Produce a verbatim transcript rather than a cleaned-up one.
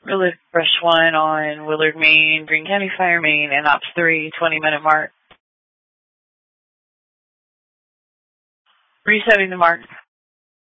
Willard Brush one on Willard, Maine, Greene County Fire, Maine, and Ops three, twenty minute mark. Resetting the mark.